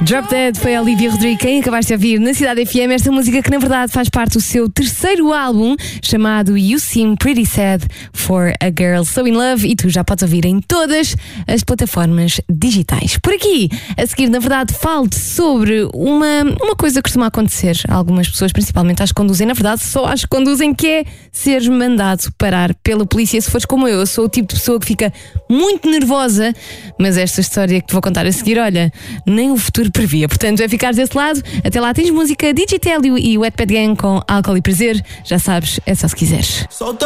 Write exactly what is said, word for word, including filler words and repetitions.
Drop Dead foi a Olivia Rodrigo, quem acabaste de ouvir na Cidade F M. Esta música que na verdade faz parte do seu terceiro álbum, chamado You Seem Pretty Sad for a Girl So In Love, e tu já podes ouvir em todas as plataformas digitais. Por aqui, a seguir, na verdade, falo-te sobre uma, uma coisa que costuma acontecer a algumas pessoas, principalmente às que conduzem, na verdade só às que conduzem, que é seres mandado parar pela polícia. Se fores como eu, eu sou o tipo de pessoa que fica muito nervosa, mas esta história que te vou contar a seguir, olha, nem o futuro previa. Portanto, é ficar desse lado. Até lá tens música Digitélio e Wetpad Gang com Álcool e Prazer. Já sabes, é só se quiseres.